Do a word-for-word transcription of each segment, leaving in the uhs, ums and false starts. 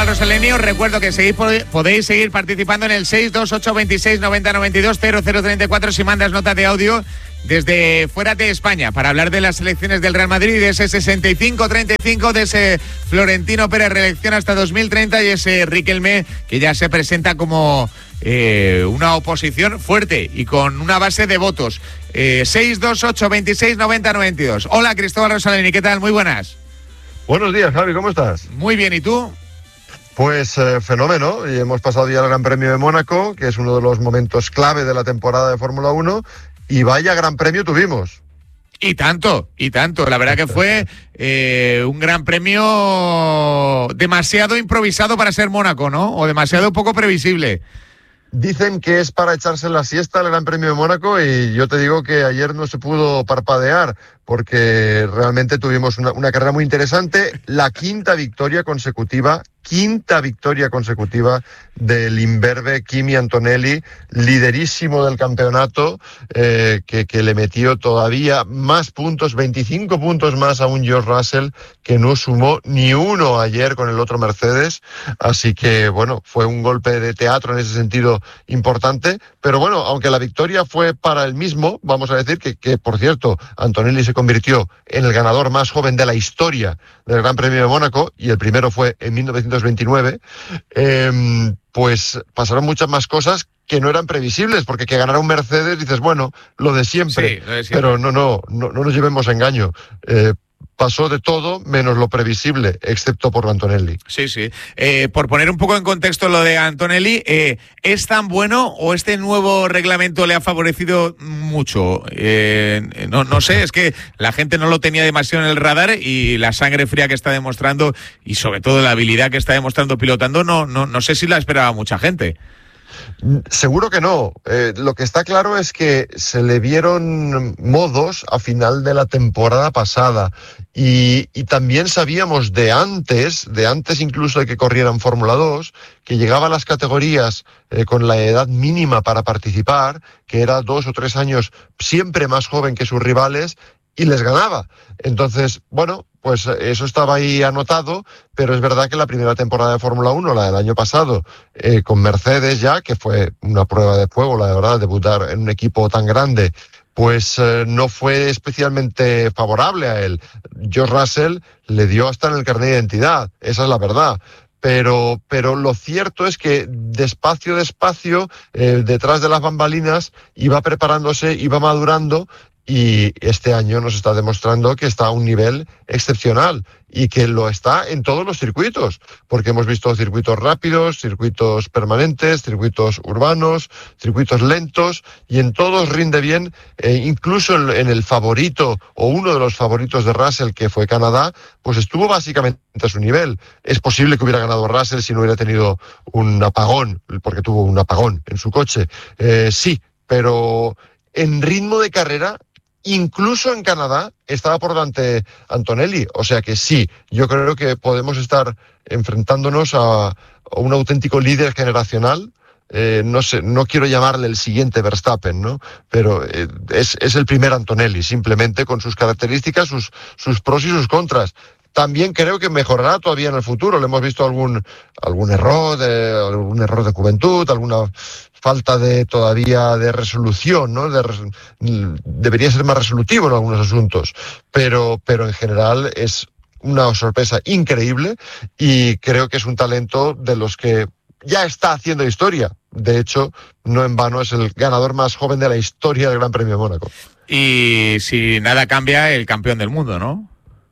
Rosaleni. Os recuerdo que seguís, podéis seguir participando en el seis dos ocho veintiséis noventa noventa y dos cero cero treinta y cuatro si mandas nota de audio desde fuera de España para hablar de las selecciones del Real Madrid, de ese sesenta y cinco treinta y cinco, de ese Florentino Pérez reelección hasta dos mil treinta y ese Riquelme que ya se presenta como eh, una oposición fuerte y con una base de votos. Eh, seis dos ocho veintiséis noventa noventa y dos. Hola, Cristóbal Rosaleni, ¿qué tal? Muy buenas. Buenos días, Javi, ¿cómo estás? Muy bien, ¿y tú? Pues eh, fenómeno, y hemos pasado ya al Gran Premio de Mónaco, que es uno de los momentos clave de la temporada de Fórmula uno, y vaya Gran Premio tuvimos. Y tanto, y tanto. La verdad que fue eh, un Gran Premio demasiado improvisado para ser Mónaco, ¿no? O demasiado poco previsible. Dicen que es para echarse la siesta el Gran Premio de Mónaco y yo te digo que ayer no se pudo parpadear porque realmente tuvimos una, una carrera muy interesante, la quinta victoria consecutiva, quinta victoria consecutiva del imberbe Kimi Antonelli, liderísimo del campeonato, eh, que, que le metió todavía más puntos, veinticinco puntos más a un George Russell que no sumó ni uno ayer con el otro Mercedes, así que bueno, fue un golpe de teatro en ese sentido importante, pero bueno, aunque la victoria fue para el mismo, vamos a decir que, que por cierto, Antonelli se convirtió en el ganador más joven de la historia del Gran Premio de Mónaco, y el primero fue en mil novecientos veintinueve, eh, pues pasaron muchas más cosas que no eran previsibles, porque que ganara un Mercedes, dices, bueno, lo de siempre, sí, lo de siempre. Pero no, no, no, no nos llevemos a engaño. Eh, pasó de todo menos lo previsible, excepto por Antonelli. Sí, sí. Eh, por poner un poco en contexto lo de Antonelli, eh, ¿es tan bueno o este nuevo reglamento le ha favorecido mucho? Eh, no, no sé, es que la gente no lo tenía demasiado en el radar y la sangre fría que está demostrando y sobre todo la habilidad que está demostrando pilotando, no, no, no sé si la esperaba mucha gente. Seguro que no. Eh, lo que está claro es que se le vieron modos a final de la temporada pasada y, y también sabíamos de antes, de antes incluso de que corrieran Fórmula dos, que llegaba a las categorías eh, con la edad mínima para participar, que era dos o tres años siempre más joven que sus rivales, y les ganaba. Entonces, bueno, pues eso estaba ahí anotado, pero es verdad que la primera temporada de Fórmula uno, la del año pasado, eh, con Mercedes ya, que fue una prueba de fuego, la verdad, debutar en un equipo tan grande, pues eh, no fue especialmente favorable a él. George Russell le dio hasta en el carnet de identidad, esa es la verdad. Pero, pero lo cierto es que despacio, despacio, eh, detrás de las bambalinas, iba preparándose, iba madurando, y este año nos está demostrando que está a un nivel excepcional y que lo está en todos los circuitos, porque hemos visto circuitos rápidos, circuitos permanentes, circuitos urbanos, circuitos lentos, y en todos rinde bien, eh, incluso en, en el favorito o uno de los favoritos de Russell, que fue Canadá, pues estuvo básicamente a su nivel. Es posible que hubiera ganado Russell si no hubiera tenido un apagón, porque tuvo un apagón en su coche. Eh, sí, pero en ritmo de carrera, incluso en Canadá, estaba por delante Antonelli. O sea que sí, yo creo que podemos estar enfrentándonos a, a un auténtico líder generacional. Eh, no sé, no quiero llamarle el siguiente Verstappen, ¿no? Pero eh, es, es el primer Antonelli, simplemente con sus características, sus, sus pros y sus contras. También creo que mejorará todavía en el futuro. Le hemos visto algún, algún error, de, algún error de juventud, alguna falta de todavía de resolución, ¿no? De, debería ser más resolutivo en algunos asuntos, pero, pero en general es una sorpresa increíble y creo que es un talento de los que ya está haciendo historia. De hecho, no en vano es el ganador más joven de la historia del Gran Premio de Mónaco. Y si nada cambia, el campeón del mundo, ¿no?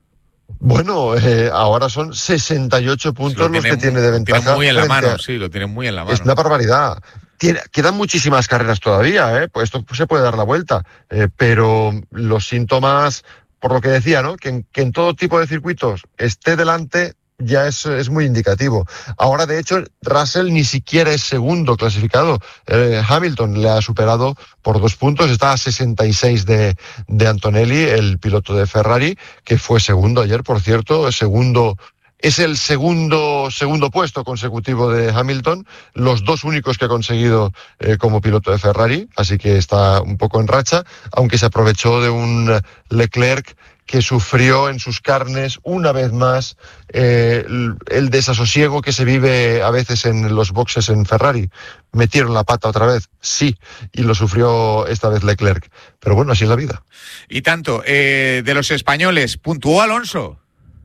Bueno, eh, ahora son sesenta y ocho puntos los que tiene de ventaja. Lo tiene muy en la mano, a... sí, lo tiene muy en la mano. Es una barbaridad. Tiene, quedan muchísimas carreras todavía, ¿eh? Pues esto se puede dar la vuelta, eh, pero los síntomas, por lo que decía, ¿no? Que en, que en todo tipo de circuitos esté delante ya es, es muy indicativo. Ahora, de hecho, Russell ni siquiera es segundo clasificado. Eh, Hamilton le ha superado por dos puntos, está a sesenta y seis de, de Antonelli, el piloto de Ferrari, que fue segundo ayer, por cierto, segundo. Es el segundo segundo puesto consecutivo de Hamilton, los dos únicos que ha conseguido eh, como piloto de Ferrari, así que está un poco en racha, aunque se aprovechó de un Leclerc que sufrió en sus carnes una vez más eh, el, el desasosiego que se vive a veces en los boxes en Ferrari. Metieron la pata otra vez, sí, y lo sufrió esta vez Leclerc. Pero bueno, así es la vida. Y tanto, eh, de los españoles, ¿puntuó Alonso?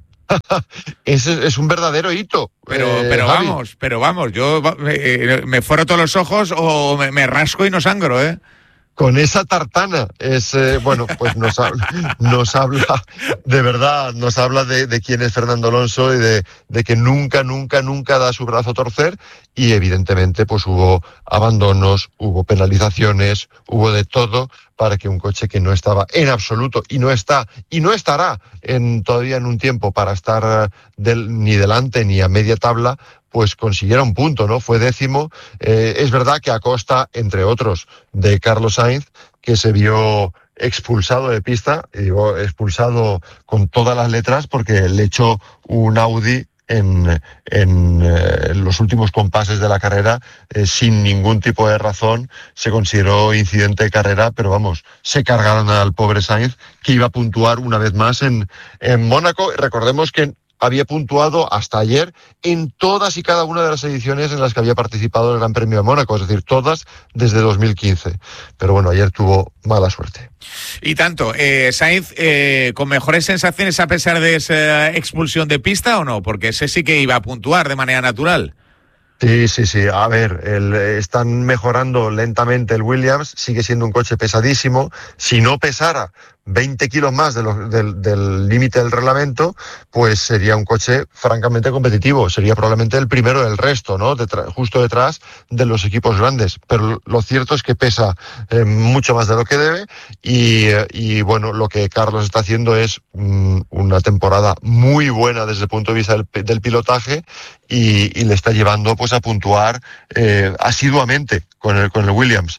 Ese es un verdadero hito. Pero, eh, pero Javi. vamos, pero vamos, yo eh, me fuero todos los ojos o me, me rasco y no sangro, ¿eh? Con esa tartana, es eh, bueno, pues nos habla, nos habla, de verdad, nos habla de, de quién es Fernando Alonso y de, de que nunca, nunca, nunca da su brazo a torcer, y evidentemente pues hubo abandonos, hubo penalizaciones, hubo de todo para que un coche que no estaba en absoluto y no está y no estará en todavía en un tiempo para estar del, ni delante ni a media tabla, pues consiguiera un punto, ¿no? Fue décimo. Eh, es verdad que a costa, entre otros, de Carlos Sainz, que se vio expulsado de pista, y digo expulsado con todas las letras, porque le echó un Audi en, en eh, los últimos compases de la carrera, eh, sin ningún tipo de razón. Se consideró incidente de carrera, pero vamos, se cargaron al pobre Sainz, que iba a puntuar una vez más en, en Mónaco. Recordemos que había puntuado hasta ayer en todas y cada una de las ediciones en las que había participado el Gran Premio de Mónaco, es decir, todas desde dos mil quince. Pero bueno, ayer tuvo mala suerte. Y tanto, eh, Sainz, eh, ¿con mejores sensaciones a pesar de esa expulsión de pista o no? Porque ese sí que iba a puntuar de manera natural. Sí, sí, sí. A ver, el, están mejorando lentamente el Williams, sigue siendo un coche pesadísimo. Si no pesara veinte kilos más de lo, del, del límite del reglamento, pues sería un coche francamente competitivo. Sería probablemente el primero del resto, ¿no? Detrás, justo detrás de los equipos grandes. Pero lo cierto es que pesa eh, mucho más de lo que debe y, y bueno, lo que Carlos está haciendo es um, una temporada muy buena desde el punto de vista del, del pilotaje y, y le está llevando pues a puntuar eh, asiduamente con el, con el Williams.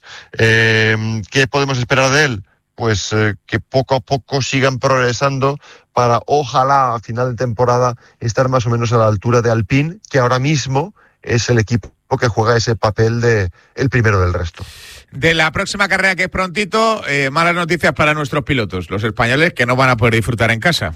Eh, ¿Qué podemos esperar de él? Pues eh, que poco a poco sigan progresando para, ojalá, a final de temporada, estar más o menos a la altura de Alpine, que ahora mismo es el equipo que juega ese papel de el primero del resto. De la próxima carrera, que es prontito, eh, malas noticias para nuestros pilotos, los españoles, que no van a poder disfrutar en casa.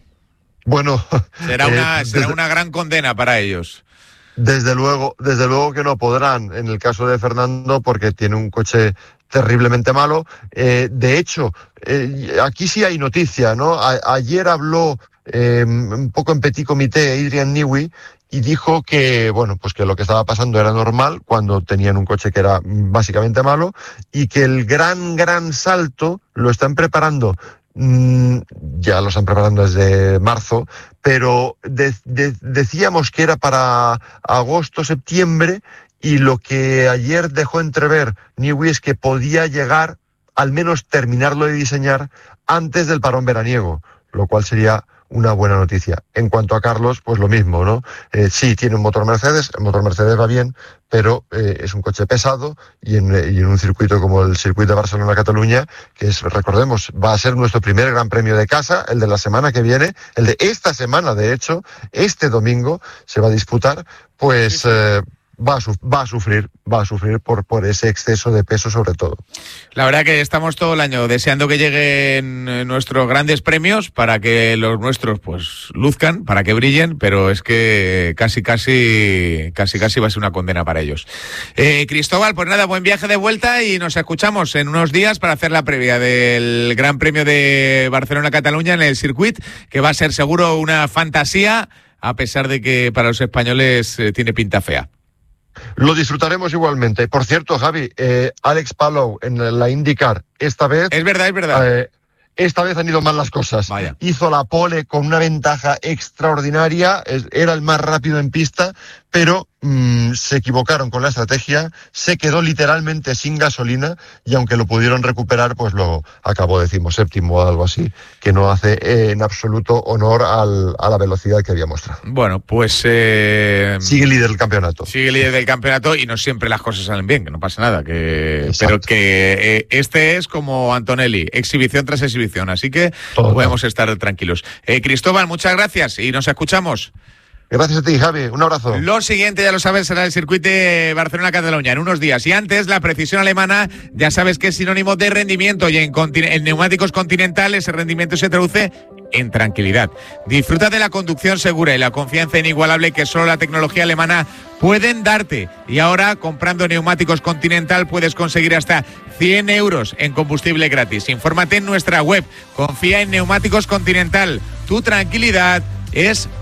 Bueno, será una, eh, será desde, una gran condena para ellos. Desde luego, desde luego que no podrán, en el caso de Fernando, porque tiene un coche terriblemente malo. Eh, de hecho, eh, aquí sí hay noticia, ¿no? A, ayer habló eh, un poco en petit comité Adrian Newey y dijo que, bueno, pues que lo que estaba pasando era normal cuando tenían un coche que era básicamente malo y que el gran, gran salto lo están preparando. Mm, ya lo están preparando desde marzo, pero de, de, decíamos que era para agosto, septiembre, y lo que ayer dejó entrever Newey es que podía llegar, al menos terminarlo de diseñar, antes del parón veraniego, lo cual sería una buena noticia. En cuanto a Carlos, pues lo mismo, ¿no? Eh, sí, tiene un motor Mercedes, el motor Mercedes va bien, pero eh, es un coche pesado y en, y en un circuito como el circuito de Barcelona-Cataluña, que es, recordemos, va a ser nuestro primer gran premio de casa, el de la semana que viene, el de esta semana, de hecho, este domingo se va a disputar, pues... Eh, Va a, su, va a sufrir, va a sufrir por, por ese exceso de peso sobre todo. La verdad que estamos todo el año deseando que lleguen nuestros grandes premios para que los nuestros pues luzcan, para que brillen, pero es que casi, casi, casi, casi va a ser una condena para ellos. Eh, Cristóbal, pues nada, buen viaje de vuelta y nos escuchamos en unos días para hacer la previa del Gran Premio de Barcelona-Cataluña en el circuit, que va a ser seguro una fantasía, a pesar de que para los españoles eh, tiene pinta fea. Lo disfrutaremos igualmente. Por cierto, Javi, eh, Alex Palou en la IndyCar, esta vez... Es verdad, es verdad. Eh, esta vez han ido mal las cosas. Vaya. Hizo la pole con una ventaja extraordinaria, es, era el más rápido en pista, pero mmm, se equivocaron con la estrategia, se quedó literalmente sin gasolina y aunque lo pudieron recuperar, pues luego acabó decimoséptimo o algo así, que no hace eh, en absoluto honor al, a la velocidad que había mostrado. Bueno, pues... Eh, sigue líder del campeonato. Sigue líder del campeonato y no siempre las cosas salen bien, que no pasa nada, que pero que eh, este es como Antonelli, exhibición tras exhibición, así que Todo. podemos estar tranquilos. Eh, Cristóbal, muchas gracias y nos escuchamos. Gracias a ti, Javi. Un abrazo. Lo siguiente, ya lo sabes, será el circuito de Barcelona-Cataluña en unos días. Y antes, la precisión alemana, ya sabes que es sinónimo de rendimiento. Y en, en neumáticos Continental ese rendimiento se traduce en tranquilidad. Disfruta de la conducción segura y la confianza inigualable que solo la tecnología alemana pueden darte. Y ahora, comprando neumáticos Continental, puedes conseguir hasta cien euros en combustible gratis. Infórmate en nuestra web. Confía en Neumáticos Continental. Tu tranquilidad es